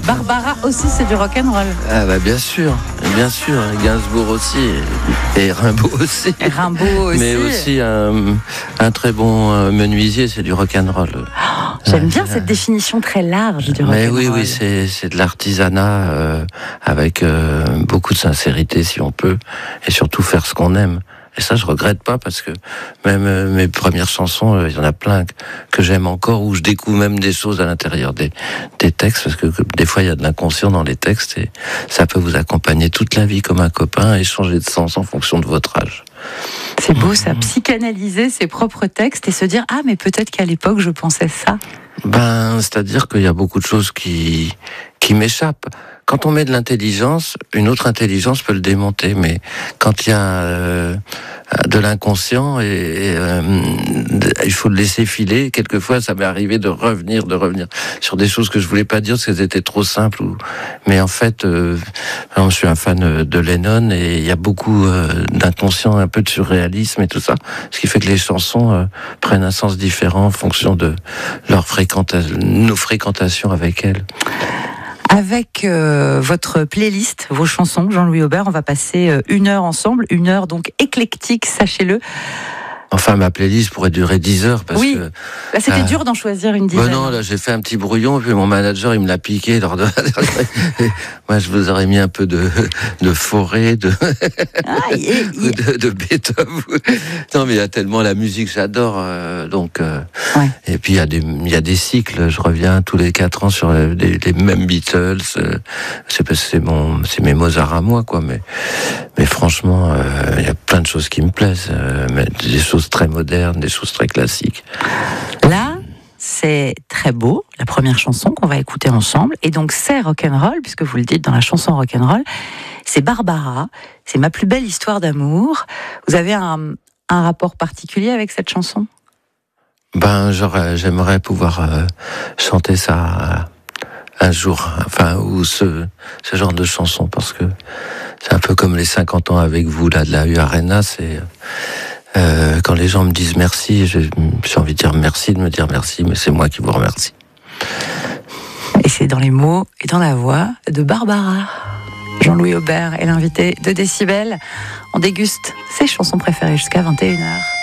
Barbara aussi, c'est du rock'n'roll. Ah bah bien sûr, Gainsbourg aussi, et Rimbaud aussi. Et Rimbaud aussi. Mais aussi un très bon menuisier, c'est du rock'n'roll. J'aime bien cette définition très large du rock'n'roll. Mais oui, c'est de l'artisanat avec beaucoup de sincérité si on peut, et surtout faire ce qu'on aime. Et ça, je regrette pas parce que même mes premières chansons, il y en a plein que j'aime encore, où je découvre même des choses à l'intérieur des textes, parce que des fois, il y a de l'inconscient dans les textes et ça peut vous accompagner toute la vie comme un copain et changer de sens en fonction de votre âge. C'est beau ça, psychanalyser ses propres textes et se dire « Ah, mais peut-être qu'à l'époque, je pensais ça ». C'est-à-dire qu'il y a beaucoup de choses qui m'échappent. Quand on met de l'intelligence, une autre intelligence peut le démonter, mais quand il y a de l'inconscient, il faut le laisser filer. Quelquefois, ça m'est arrivé de revenir sur des choses que je voulais pas dire parce qu'elles étaient trop simples. Mais en fait, je suis un fan de Lennon et il y a beaucoup d'inconscient, un peu de surréalisme et tout ça, ce qui fait que les chansons prennent un sens différent en fonction de nos fréquentations avec elles. Avec votre playlist, vos chansons, Jean-Louis Aubert, on va passer 1 heure ensemble, 1 heure donc éclectique, sachez-le. Enfin, ma playlist pourrait durer 10 heures parce que... Là, c'était dur d'en choisir une dizaine. Non, là, j'ai fait un petit brouillon, puis mon manager, il me l'a piqué lors de... Moi, je vous aurais mis un peu de forêt, de Beethoven. Non, mais il y a tellement la musique, j'adore. Ouais. Et puis, il y a des cycles. Je reviens tous les 4 ans sur les mêmes Beatles. C'est parce que c'est mes Mozart à moi, quoi. Mais franchement, il y a plein de choses qui me plaisent. Des choses très modernes, des choses très classiques. Là, c'est très beau, la première chanson qu'on va écouter ensemble, et donc c'est rock'n'roll, puisque vous le dites dans la chanson rock'n'roll, c'est Barbara, c'est ma plus belle histoire d'amour. Vous avez un rapport particulier avec cette chanson ? J'aimerais pouvoir chanter ça un jour, ou ce genre de chanson, parce que c'est un peu comme les 50 ans avec vous, là, de la U-Arena, c'est... quand les gens me disent merci, j'ai envie de dire merci, de me dire merci, mais c'est moi qui vous remercie. Et c'est dans les mots et dans la voix de Barbara. Jean-Louis Aubert est l'invité de Décibel. On déguste ses chansons préférées jusqu'à 21h.